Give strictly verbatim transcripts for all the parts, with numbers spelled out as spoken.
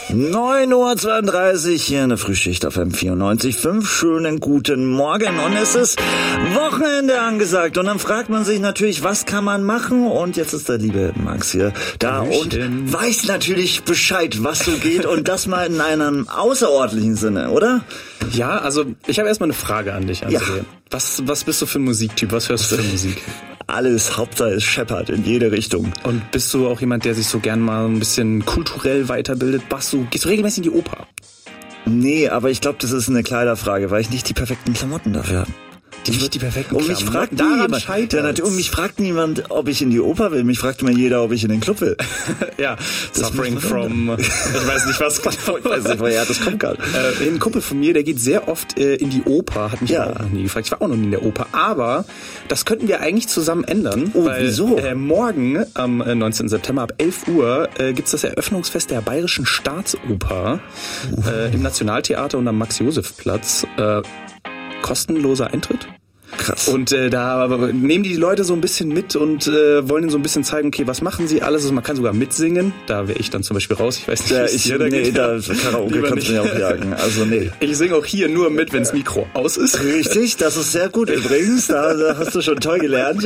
neun Uhr zweiunddreißig hier in der Frühschicht auf M vierundneunzig Komma fünf. Schönen guten Morgen. Und es ist Wochenende angesagt. Und dann fragt man sich natürlich, was kann man machen? Und jetzt ist der liebe Max hier da Hallöchen. Und weiß natürlich Bescheid, was so geht. Und das mal in einem außerordentlichen Sinne, oder? Ja, also ich habe erstmal eine Frage an dich, André. Ja. Was, was bist du für ein Musiktyp? Was hörst du für Musik? Alles, Hauptsache es scheppert in jede Richtung. Und bist du auch jemand, der sich so gern mal ein bisschen kulturell weiterbildet? Bist du, gehst du regelmäßig in die Oper? Nee, aber ich glaube, das ist eine Kleiderfrage, weil ich nicht die perfekten Klamotten dafür habe. Die nicht die perfekten Und mich Klamotten? fragt Daran niemand, scheitert's. ja, und mich fragt niemand, ob ich in die Oper will. Mich fragt immer jeder, ob ich in den Club will. Ja, Das suffering muss man from, ich weiß nicht was. Ich weiß nicht, woher das kommt gerade. Äh, ein Kumpel von mir, der geht sehr oft äh, in die Oper, hat mich Ja. auch noch nie gefragt. Ich war auch noch nie in der Oper, aber das könnten wir eigentlich zusammen ändern. Oh, weil, wieso? Äh, morgen, am äh, neunzehnten September ab elf Uhr, äh, gibt's das Eröffnungsfest der Bayerischen Staatsoper äh, im Nationaltheater und am Max-Joseph-Platz. Äh, kostenloser Eintritt. Krass. Und äh, da nehmen die Leute so ein bisschen mit und äh, wollen ihnen so ein bisschen zeigen, okay, was machen sie alles? Also man kann sogar mitsingen. Da wäre ich dann zum Beispiel raus. Ich weiß nicht, Ja, wie es ich, dir da nee, geht. da Karaoke Lieber kannst du mir nicht. auch jagen. Also nee. Ich singe auch hier nur mit, wenns Mikro aus ist. Richtig, das ist sehr gut übrigens. Da, da hast du schon toll gelernt.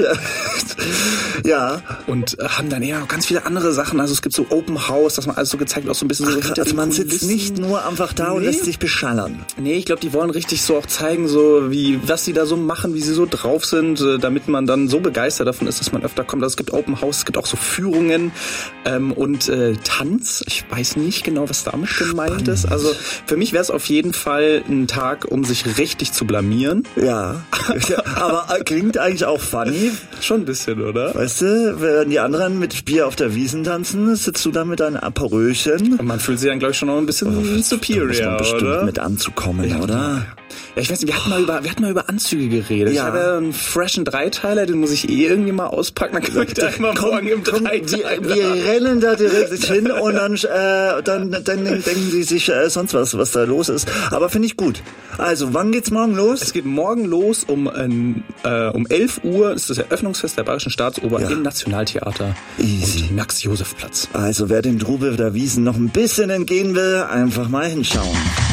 Ja. Und äh, haben dann eher noch ganz viele andere Sachen. Also es gibt so Open House, dass man alles so gezeigt, auch so ein bisschen so Ach, hinter also den man sitzt Kulissen. nicht nur einfach da und Nee. lässt sich beschallern. Nee, ich glaube, die wollen richtig so auch zeigen, so wie was die da so machen, wie sie so drauf sind, äh, damit man dann so begeistert davon ist, dass man öfter kommt. Also es gibt Open House, es gibt auch so Führungen ähm, und äh, Tanz. Ich weiß nicht genau, was damit gemeint ist. Also für mich wäre es auf jeden Fall ein Tag, um sich richtig zu blamieren. Ja. Aber klingt eigentlich auch funny. Schon ein bisschen, oder? Weißt du, wenn die anderen mit Bier auf der Wiesn tanzen, sitzt du da mit deinem Aperölchen. Und man fühlt sich dann, glaube ich, schon noch ein bisschen Da muss superior, man bestimmt oder? mit anzukommen, Ja. oder? Ja, ich weiß nicht, wir hatten mal über, wir hatten mal über Anzüge geredet. Ja. Ich habe ja einen freshen Dreiteiler, den muss ich eh irgendwie mal auspacken. Dann kann ich da immer Komm, morgen im komm, Dreiteiler. wir, wir rennen da direkt hin und dann, äh, dann, dann denken die sich äh, sonst was, was da los ist. Aber finde ich gut. Also, wann geht's morgen los? Es geht morgen los um, äh, um elf Uhr, ist das Eröffnungsfest der Bayerischen Staatsoper Ja. im Nationaltheater Easy. und Max-Joseph-Platz. Also, wer dem Trubel der Wiesn noch ein bisschen entgehen will, einfach mal hinschauen.